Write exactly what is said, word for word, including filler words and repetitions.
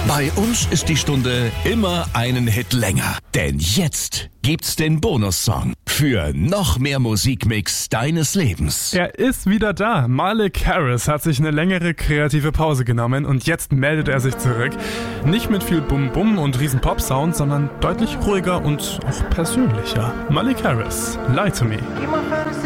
Bei uns ist die Stunde immer einen Hit länger. Denn jetzt gibt's den Bonussong für noch mehr Musikmix deines Lebens. Er ist wieder da. Malik Harris hat sich eine längere kreative Pause genommen und jetzt meldet er sich zurück. Nicht mit viel Bum-Bum und riesen Pop-Sound, sondern deutlich ruhiger und auch persönlicher. Malik Harris, Lie to Me.